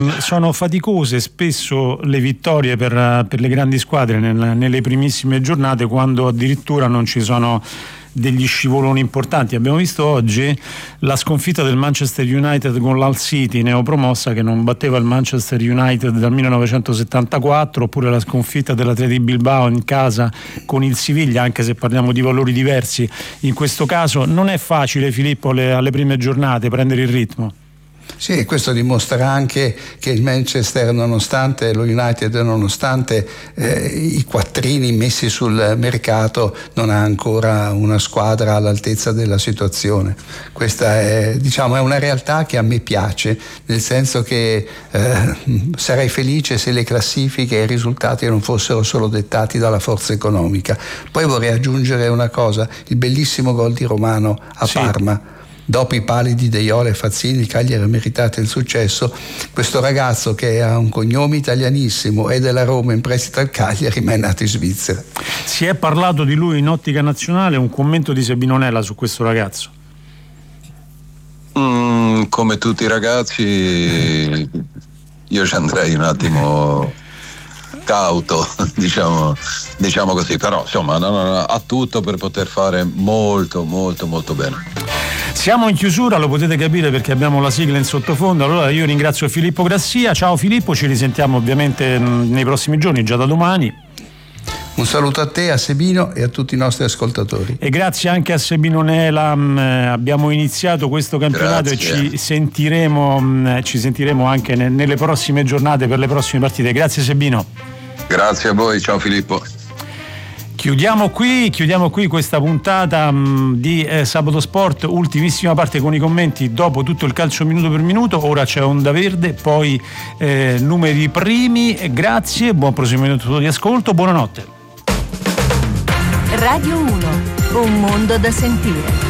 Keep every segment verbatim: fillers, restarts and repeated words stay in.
Sono faticose spesso le vittorie per, per le grandi squadre nel, nelle primissime giornate, quando addirittura non ci sono degli scivoloni importanti. Abbiamo visto oggi la sconfitta del Manchester United con l'Hull City, neopromossa, che non batteva il Manchester United dal millenovecentosettantaquattro, oppure la sconfitta dell'Athletic Bilbao in casa con il Siviglia, anche se parliamo di valori diversi in questo caso. Non è facile, Filippo, le, alle prime giornate prendere il ritmo. Sì, questo dimostra anche che il Manchester, nonostante lo United, nonostante eh, i quattrini messi sul mercato, non ha ancora una squadra all'altezza della situazione. Questa è, diciamo, è una realtà che a me piace, nel senso che eh, sarei felice se le classifiche e i risultati non fossero solo dettati dalla forza economica. Poi vorrei aggiungere una cosa: il bellissimo gol di Romano a sì. Parma. Dopo i pali di Deiola e Fazzini, il Cagliari ha meritato il successo. Questo ragazzo, che ha un cognome italianissimo, è della Roma, in prestito al Cagliari, ma è nato in Svizzera. Si è parlato di lui in ottica nazionale. Un commento di Sebinonella su questo ragazzo? Mm, come tutti i ragazzi, io ci andrei un attimo cauto, diciamo, diciamo così, però insomma no, no, no, ha tutto per poter fare molto molto molto bene. Siamo in chiusura, lo potete capire perché abbiamo la sigla in sottofondo. Allora io ringrazio Filippo Grassia. Ciao Filippo, ci risentiamo ovviamente nei prossimi giorni, già da domani. Un saluto a te, a Sebino e a tutti i nostri ascoltatori. E grazie anche a Sebino Nelam. Abbiamo iniziato questo campionato grazie. e ci sentiremo, ci sentiremo anche nelle prossime giornate per le prossime partite. Grazie Sebino. Grazie a voi, ciao Filippo. Chiudiamo qui, chiudiamo qui questa puntata mh, di eh, Sabato Sport, ultimissima parte con i commenti dopo tutto il calcio minuto per minuto. Ora c'è Onda Verde, poi eh, numeri primi. Grazie, buon proseguimento di ascolto, buonanotte. Radio uno, un mondo da sentire.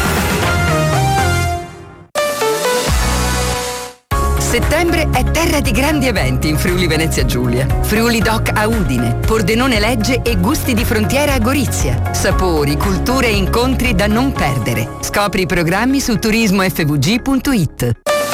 Settembre è terra di grandi eventi in Friuli Venezia Giulia. Friuli Doc a Udine, Pordenone Legge e Gusti di Frontiera a Gorizia. Sapori, culture e incontri da non perdere. Scopri i programmi su turismo effe vu gi punto it.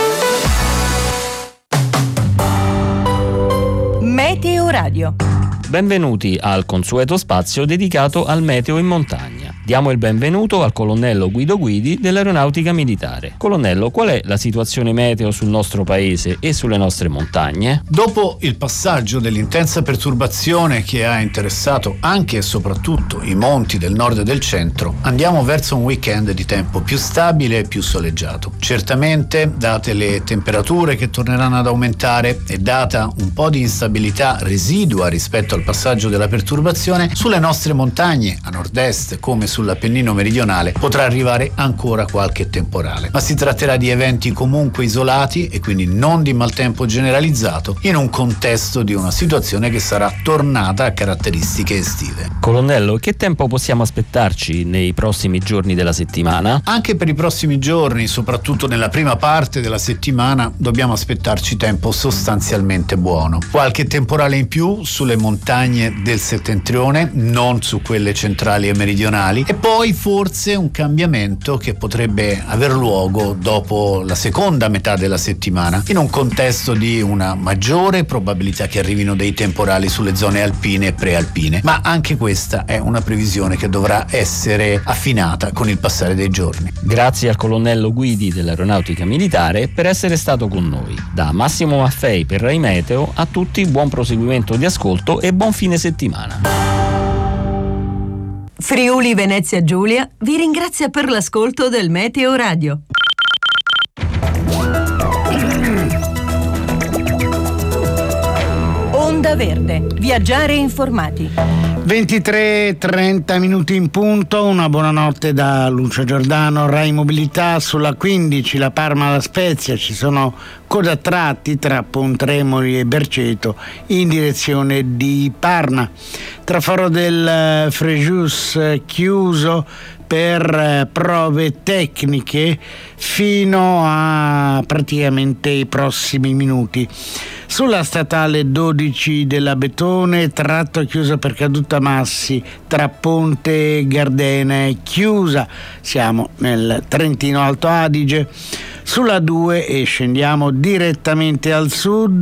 Meteo Radio. Benvenuti al consueto spazio dedicato al meteo in montagna. Diamo il benvenuto al colonnello Guido Guidi dell'Aeronautica Militare. Colonnello, qual è la situazione meteo sul nostro paese e sulle nostre montagne? Dopo il passaggio dell'intensa perturbazione che ha interessato anche e soprattutto i monti del nord e del centro, andiamo verso un weekend di tempo più stabile e più soleggiato. Certamente, date le temperature che torneranno ad aumentare e data un po' di instabilità residua rispetto al passaggio della perturbazione, sulle nostre montagne a nord-est come sull'Appennino meridionale potrà arrivare ancora qualche temporale, ma si tratterà di eventi comunque isolati e quindi non di maltempo generalizzato, in un contesto di una situazione che sarà tornata a caratteristiche estive. Colonnello, che tempo possiamo aspettarci nei prossimi giorni della settimana? Anche per i prossimi giorni, soprattutto nella prima parte della settimana, dobbiamo aspettarci tempo sostanzialmente buono. Qualche temporale in più sulle montagne del settentrione, non su quelle centrali e meridionali, e poi forse un cambiamento che potrebbe aver luogo dopo la seconda metà della settimana, in un contesto di una maggiore probabilità che arrivino dei temporali sulle zone alpine e prealpine, ma anche questa è una previsione che dovrà essere affinata con il passare dei giorni. Grazie al colonnello Guidi dell'Aeronautica Militare per essere stato con noi. Da Massimo Maffei per Rai Meteo, a tutti buon proseguimento di ascolto e buon fine settimana. Friuli Venezia Giulia vi ringrazia per l'ascolto del Meteo Radio. Onda Verde, viaggiare informati. ventitré e trenta minuti in punto, una buonanotte da Lucio Giordano, Rai Mobilità. Sulla quindici, la Parma alla Spezia, ci sono code a tratti tra Pontremoli e Berceto in direzione di Parma. Traforo del Frejus chiuso per prove tecniche fino a praticamente i prossimi minuti. Sulla statale dodici della Betone, tratto chiuso per caduta massi tra Ponte Gardena e chiusa, siamo nel Trentino Alto Adige. sulla due e scendiamo direttamente al sud